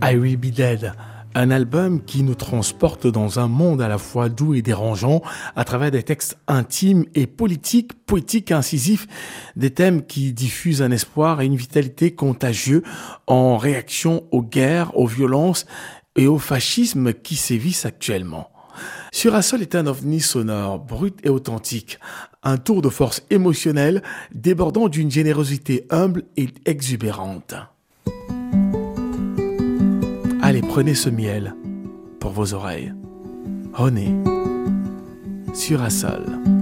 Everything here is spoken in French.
I Will Be Dead, un album qui nous transporte dans un monde à la fois doux et dérangeant à travers des textes intimes et politiques, poétiques et incisifs, des thèmes qui diffusent un espoir et une vitalité contagieux en réaction aux guerres, aux violences et au fascisme qui sévissent actuellement. Surasol est un ovni sonore, brut et authentique, un tour de force émotionnel débordant d'une générosité humble et exubérante. Allez, prenez ce miel pour vos oreilles. René, Surasol.